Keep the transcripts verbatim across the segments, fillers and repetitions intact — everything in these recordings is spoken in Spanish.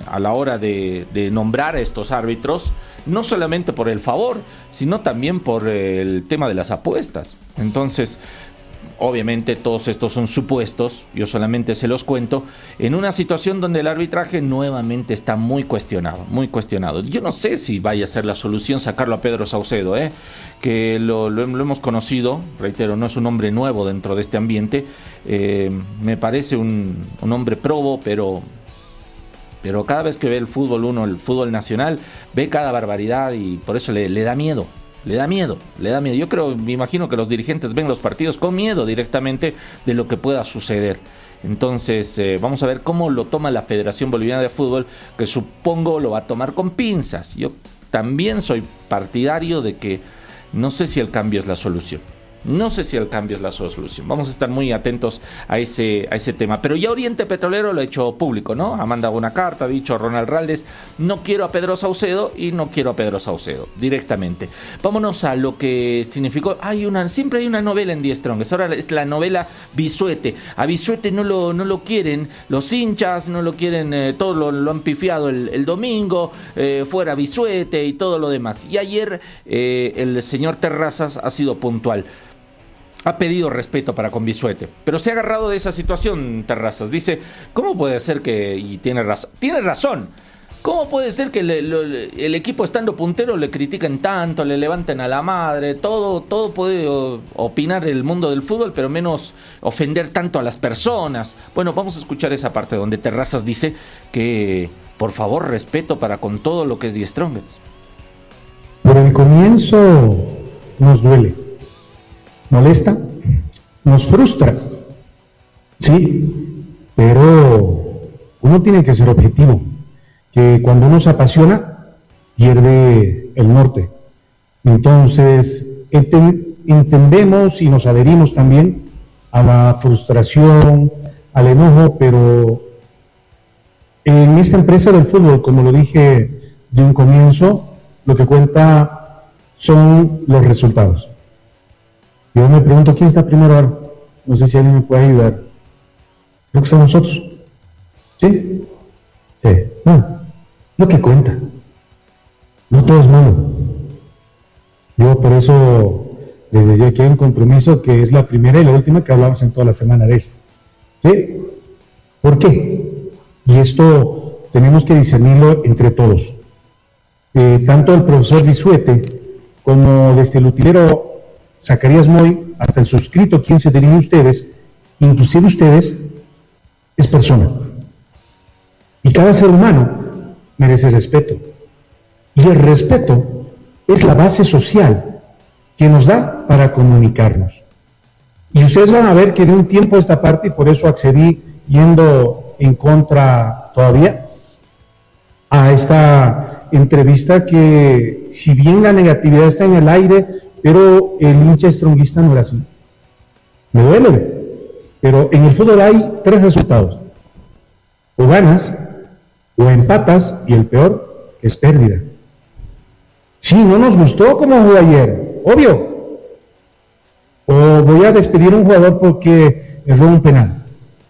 a la hora de, de nombrar a estos árbitros, no solamente por el favor, sino también por el tema de las apuestas. Entonces, obviamente todos estos son supuestos, yo solamente se los cuento, en una situación donde el arbitraje nuevamente está muy cuestionado, muy cuestionado. Yo no sé si vaya a ser la solución sacarlo a Pedro Saucedo, ¿eh? que lo, lo, lo hemos conocido, reitero, no es un hombre nuevo dentro de este ambiente, eh, me parece un, un hombre probo, pero... pero cada vez que ve el fútbol uno, el fútbol nacional, ve cada barbaridad y por eso le, le da miedo. Le da miedo, le da miedo. Yo creo, me imagino que los dirigentes ven los partidos con miedo directamente de lo que pueda suceder. Entonces, eh, vamos a ver cómo lo toma la Federación Boliviana de Fútbol, que supongo lo va a tomar con pinzas. Yo también soy partidario de que no sé si el cambio es la solución. No sé si el cambio es la solución. Vamos a estar muy atentos a ese, a ese tema. Pero ya Oriente Petrolero lo ha hecho público, ¿no? Ha mandado una carta, ha dicho Ronald Raldes, no quiero a Pedro Saucedo y no quiero a Pedro Saucedo, directamente. Vámonos a lo que significó. Hay una, siempre hay una novela en Die Strongest. Ahora es la novela Bisuete. A Bisuete no lo, no lo quieren los hinchas, no lo quieren, eh, todos lo, lo han pifiado el, el domingo, eh, fuera Bisuete y todo lo demás. Y ayer eh, el señor Terrazas ha sido puntual. Ha pedido respeto para con Bisuete, pero se ha agarrado de esa situación, Terrazas. Dice, ¿cómo puede ser que...? Y tiene razón, tiene razón. ¿Cómo puede ser que le, lo, el equipo estando puntero le critiquen tanto, le levanten a la madre? Todo, todo puede o, opinar el mundo del fútbol, pero menos ofender tanto a las personas. Bueno, vamos a escuchar esa parte donde Terrazas dice que, por favor, respeto para con todo lo que es Die Strongest. Por el comienzo nos duele. Molesta, nos frustra, sí, pero uno tiene que ser objetivo, que cuando uno se apasiona, pierde el norte. Entonces, ent- entendemos y nos adherimos también a la frustración, al enojo, pero en esta empresa del fútbol, como lo dije de un comienzo, lo que cuenta son los resultados. Yo me pregunto, ¿quién está primero ahora? No sé si alguien me puede ayudar. Creo que estamos nosotros. ¿Sí? Sí. Bueno, lo que cuenta. No todo es malo. Yo por eso les decía que hay un compromiso que es la primera y la última que hablamos en toda la semana de esto. ¿Sí? ¿Por qué? Y esto tenemos que discernirlo entre todos. Eh, tanto el profesor Bisuete como desde el utilero Zacarías Moy, hasta el suscrito, quien se dirige a ustedes, inclusive ustedes, es persona. Y cada ser humano merece respeto. Y el respeto es la base social que nos da para comunicarnos. Y ustedes van a ver que de un tiempo a esta parte, y por eso accedí yendo en contra todavía a esta entrevista, que si bien la negatividad está en el aire, pero el hincha stronguista no era así. Me duele, pero en el fútbol hay tres resultados. O ganas, o empatas, y el peor es pérdida. Sí, no nos gustó como jugó ayer, obvio. O voy a despedir a un jugador porque erró un penal.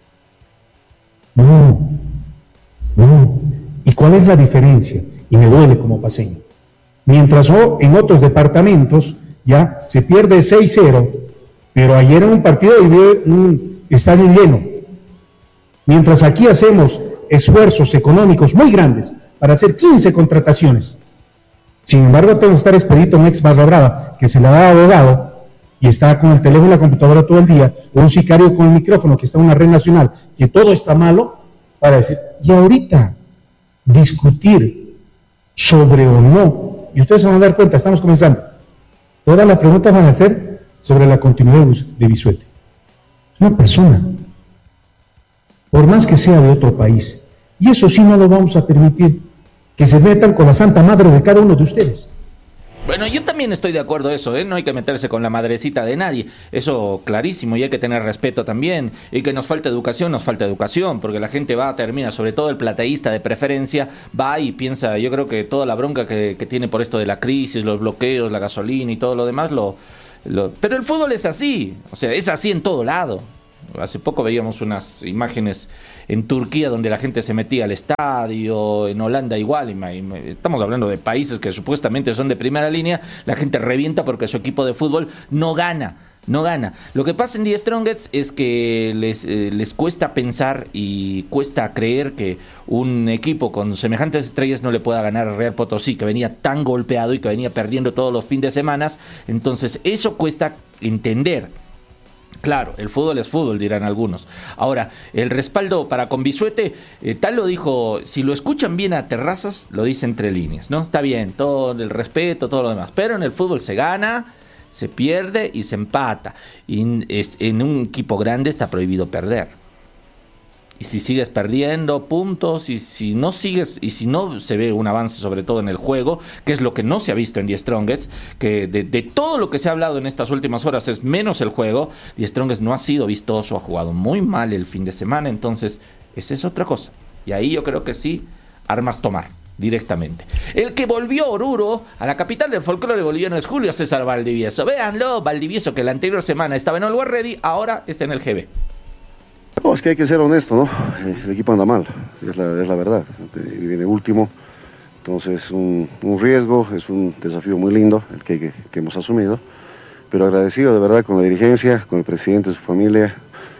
No, no. ¿Y cuál es la diferencia? Y me duele como paseño. Mientras oh, en otros departamentos ya se pierde seis cero, pero ayer en un partido vivió un estadio lleno. Mientras aquí hacemos esfuerzos económicos muy grandes para hacer quince contrataciones. Sin embargo, tengo que estar expedito un ex barra brava que se le da abogado y está con el teléfono y la computadora todo el día, o un sicario con el micrófono que está en una red nacional, que todo está malo, para decir, y ahorita discutir sobre o no, y ustedes se van a dar cuenta, estamos comenzando. Todas las preguntas van a ser sobre la continuidad de Bisuete. Es una persona, por más que sea de otro país, y eso sí no lo vamos a permitir, que se metan con la santa madre de cada uno de ustedes. Bueno, yo también estoy de acuerdo eso, ¿eh? No hay que meterse con la madrecita de nadie, eso clarísimo, y hay que tener respeto también, y que nos falta educación, nos falta educación, porque la gente va, termina, sobre todo el plateísta de preferencia, va y piensa, yo creo que toda la bronca que, que tiene por esto de la crisis, los bloqueos, la gasolina y todo lo demás, lo, lo... pero el fútbol es así, o sea, es así en todo lado. Hace poco veíamos unas imágenes en Turquía donde la gente se metía al estadio, en Holanda igual, y estamos hablando de países que supuestamente son de primera línea, la gente revienta porque su equipo de fútbol no gana. No gana. Lo que pasa en The Strongest es que les, eh, les cuesta pensar y cuesta creer que un equipo con semejantes estrellas no le pueda ganar al Real Potosí, que venía tan golpeado y que venía perdiendo todos los fines de semana. Entonces eso cuesta entender. Claro, el fútbol es fútbol, dirán algunos. Ahora, el respaldo para con Bisuete, eh, tal lo dijo, si lo escuchan bien a Terrazas, lo dice entre líneas, ¿no? Está bien, todo el respeto, todo lo demás, pero en el fútbol se gana, se pierde y se empata. Y es, en un equipo grande está prohibido perder. Y si sigues perdiendo puntos, y si no sigues, y si no se ve un avance, sobre todo en el juego, que es lo que no se ha visto en The Strongest, que de, de todo lo que se ha hablado en estas últimas horas es menos el juego, The Strongest no ha sido vistoso, ha jugado muy mal el fin de semana, entonces esa es otra cosa. Y ahí yo creo que sí, armas tomar directamente. El que volvió Oruro a la capital del folclore boliviano es Julio César Valdivieso. Véanlo, Valdivieso, que la anterior semana estaba en Always Ready, ahora está en el G B. No, es que hay que ser honesto, ¿no? El equipo anda mal, es la, es la verdad. Viene último, entonces es un, un riesgo, es un desafío muy lindo el que, que, que hemos asumido, pero agradecido de verdad con la dirigencia, con el presidente, su familia.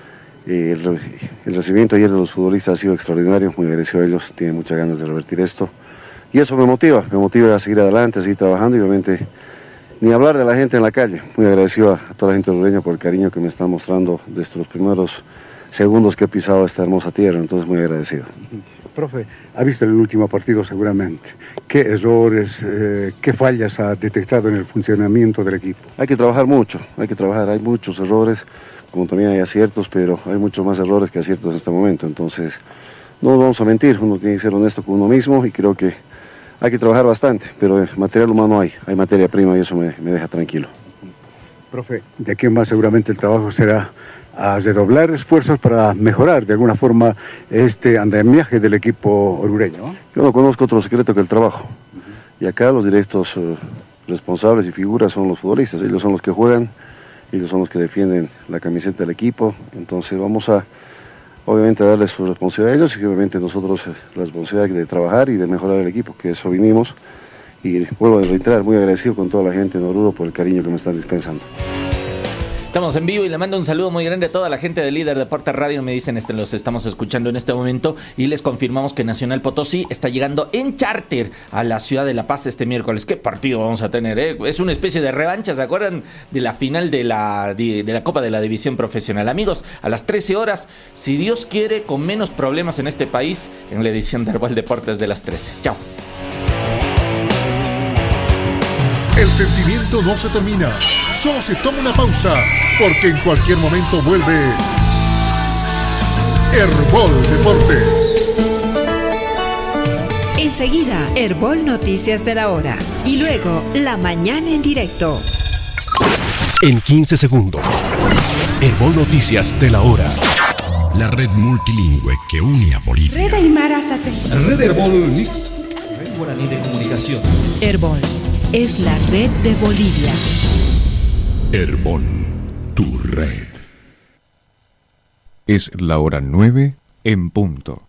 El, el recibimiento ayer de los futbolistas ha sido extraordinario, muy agradecido a ellos, tienen muchas ganas de revertir esto. Y eso me motiva, me motiva a seguir adelante, a seguir trabajando y obviamente ni hablar de la gente en la calle. Muy agradecido a, a toda la gente orureña por el cariño que me están mostrando desde los primeros segundos que he pisado esta hermosa tierra, entonces muy agradecido. Profe, ha visto el último partido seguramente. ¿Qué errores, eh, qué fallas ha detectado en el funcionamiento del equipo? Hay que trabajar mucho, hay que trabajar, hay muchos errores, como también hay aciertos, pero hay muchos más errores que aciertos en este momento, entonces no nos vamos a mentir, uno tiene que ser honesto con uno mismo y creo que hay que trabajar bastante, pero material humano hay, hay materia prima y eso me, me deja tranquilo. Profe, de aquí en más seguramente el trabajo será a redoblar esfuerzos para mejorar de alguna forma este andamiaje del equipo orureño. Yo no conozco otro secreto que el trabajo. Uh-huh. Y acá los directos uh, responsables y figuras son los futbolistas, ellos son los que juegan, ellos son los que defienden la camiseta del equipo, entonces vamos a obviamente a darles su responsabilidad a ellos y obviamente nosotros eh, la responsabilidad de trabajar y de mejorar el equipo, que eso vinimos. Y vuelvo a reiterar, muy agradecido con toda la gente en Oruro por el cariño que me están dispensando. Estamos en vivo y le mando un saludo muy grande a toda la gente de Líder Deportes Radio. Me dicen, este, los estamos escuchando en este momento y les confirmamos que Nacional Potosí está llegando en charter a la ciudad de La Paz este miércoles. ¿Qué partido vamos a tener? Eh? Es una especie de revancha, ¿se acuerdan de la final de la, de, de la Copa de la División Profesional? Amigos, a las trece horas, si Dios quiere, con menos problemas en este país, en la edición de Herbal Deportes de las trece. Chao. El sentimiento no se termina, solo se toma una pausa, porque en cualquier momento vuelve Herbol Deportes. Enseguida, Herbol Noticias de la Hora. Y luego, La Mañana en Directo. En quince segundos, Herbol Noticias de la Hora. La red multilingüe que une a Bolivia. Red Aymara Satélite. Red Herbol. Red Guaraní de Comunicación. Herbol es la red de Bolivia. Herbol, tu red. Es la hora nueve en punto.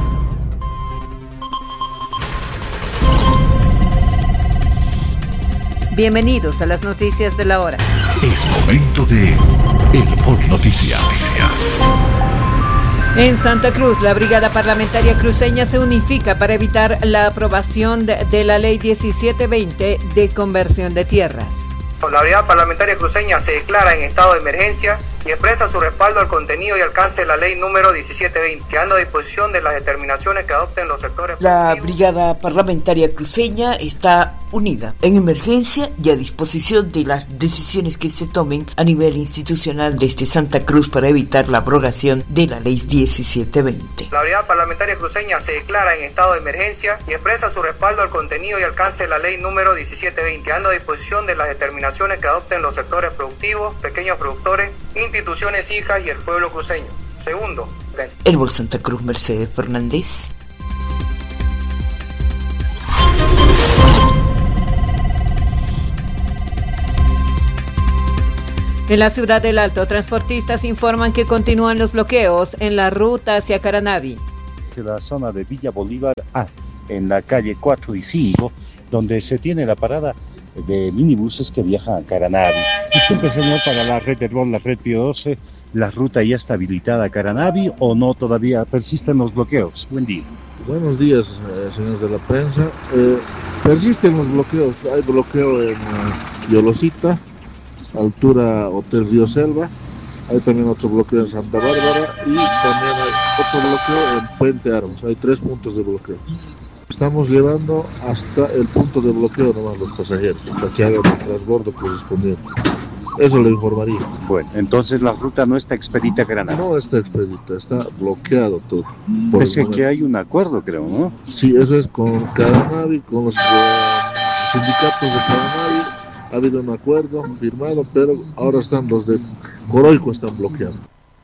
Bienvenidos a las noticias de la hora. Es momento de Herbol Noticias. En Santa Cruz, la Brigada Parlamentaria Cruceña se unifica para evitar la aprobación de, de la Ley diecisiete veinte de conversión de tierras. La Brigada Parlamentaria Cruceña se declara en estado de emergencia y expresa su respaldo al contenido y alcance de la ley número diecisiete veinte, quedando a disposición de las determinaciones que adopten los sectores. La Brigada Parlamentaria Cruceña está unida en emergencia y a disposición de las decisiones que se tomen a nivel institucional desde Santa Cruz para evitar la abrogación de la ley diecisiete veinte. La Brigada Parlamentaria Cruceña se declara en estado de emergencia y expresa su respaldo al contenido y alcance de la ley número diecisiete veinte, quedando a disposición de las determinaciones que adopten los sectores productivos, pequeños productores, instituciones hijas y el pueblo cruceño. Segundo, Herbol Santa Cruz, Mercedes Fernández. En la ciudad del Alto, transportistas informan que continúan los bloqueos en la ruta hacia Caranavi. En la zona de Villa Bolívar A, en la calle cuatro y cinco, donde se tiene la parada de minibuses que viajan a Caranavi. Disculpe, señor, para la red Herbol, la red Pío doce, ¿la ruta ya está habilitada a Caranavi o no todavía persisten los bloqueos? Buen día. Buenos días, eh, señores de la prensa. Eh, persisten los bloqueos. Hay bloqueo en uh, Yolosita, altura Hotel Río Selva. Hay también otro bloqueo en Santa Bárbara y también hay otro bloqueo en Puente Armas. Hay tres puntos de bloqueo. Estamos llevando hasta el punto de bloqueo nomás los pasajeros, para que hagan el transbordo correspondiente. Eso le informaría. Bueno, entonces la ruta no está expedita a Granada. No está expedita, está bloqueado todo. Pese que hay un acuerdo, creo, ¿no? Sí, eso es con Caranavi, con los uh, sindicatos de Caranavi. Ha habido un acuerdo firmado, pero ahora están los de Coroico están bloqueando.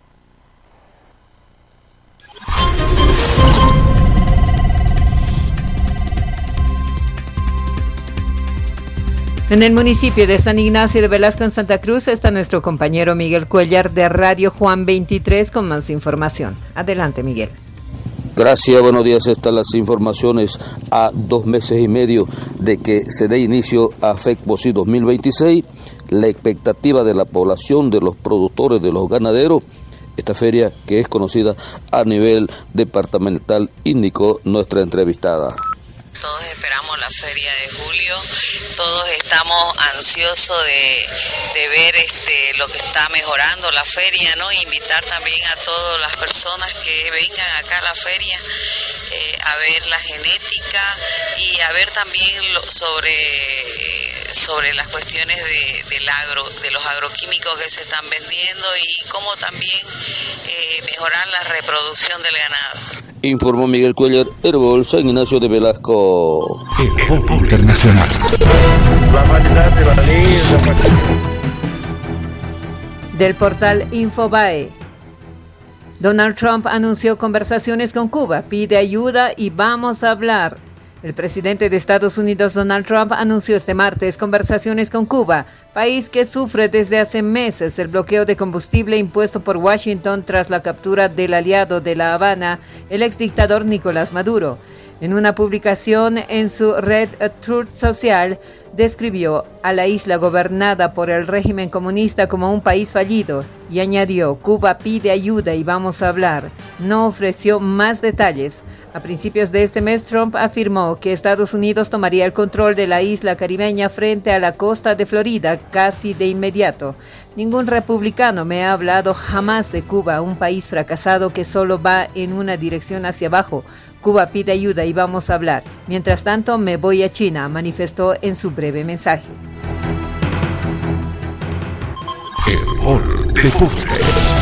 En el municipio de San Ignacio de Velasco, en Santa Cruz, está nuestro compañero Miguel Cuellar de Radio Juan veintitrés con más información. Adelante, Miguel. Gracias, buenos días. Están las informaciones a dos meses y medio de que se dé inicio a FECPOSI dos mil veintiséis. La expectativa de la población, de los productores, de los ganaderos, esta feria que es conocida a nivel departamental, indicó nuestra entrevistada. Todos esperamos la feria de julio, todos estamos ansiosos de, de ver este, lo que está mejorando la feria, ¿no? Invitar también a todas las personas que vengan acá a la feria eh, a ver la genética y a ver también lo, sobre, sobre las cuestiones de, del agro, de los agroquímicos que se están vendiendo y cómo también eh, mejorar la reproducción del ganado. Informó Miguel Cuellar, Herbol, San Ignacio de Velasco. Herbol Internacional. Del portal Infobae. Donald Trump anunció conversaciones con Cuba, pide ayuda y vamos a hablar. El presidente de Estados Unidos, Donald Trump, anunció este martes conversaciones con Cuba, país que sufre desde hace meses el bloqueo de combustible impuesto por Washington tras la captura del aliado de La Habana, el exdictador Nicolás Maduro. En una publicación en su red Truth Social, describió a la isla gobernada por el régimen comunista como un país fallido y añadió: Cuba pide ayuda y vamos a hablar. No ofreció más detalles. A principios de este mes, Trump afirmó que Estados Unidos tomaría el control de la isla caribeña frente a la costa de Florida casi de inmediato. Ningún republicano me ha hablado jamás de Cuba, un país fracasado que solo va en una dirección hacia abajo. Cuba pide ayuda y vamos a hablar. Mientras tanto, me voy a China, manifestó en su breve mensaje. Herbol Deportes.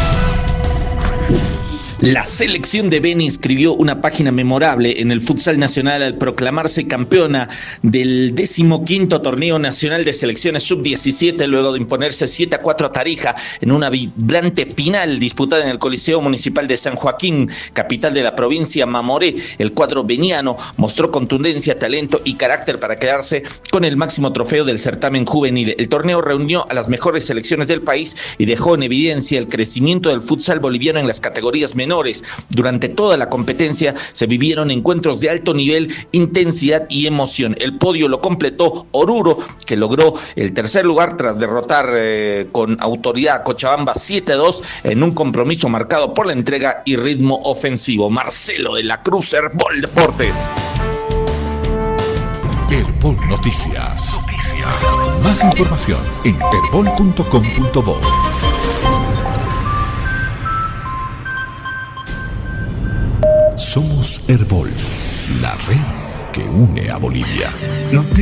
La selección de Beni escribió una página memorable en el futsal nacional al proclamarse campeona del decimoquinto torneo nacional de selecciones sub diecisiete, luego de imponerse siete a cuatro a Tarija en una vibrante final disputada en el Coliseo Municipal de San Joaquín, capital de la provincia Mamoré. El cuadro beniano mostró contundencia, talento y carácter para quedarse con el máximo trofeo del certamen juvenil. El torneo reunió a las mejores selecciones del país y dejó en evidencia el crecimiento del futsal boliviano en las categorías menores. Durante toda la competencia se vivieron encuentros de alto nivel, intensidad y emoción. El podio lo completó Oruro, que logró el tercer lugar tras derrotar eh, con autoridad a Cochabamba siete a dos en un compromiso marcado por la entrega y ritmo ofensivo. Marcelo de la Cruz, Herbol Deportes. Herbol Noticias. Noticias. Más información en herbol punto com punto bo. Somos Herbol, la red que une a Bolivia.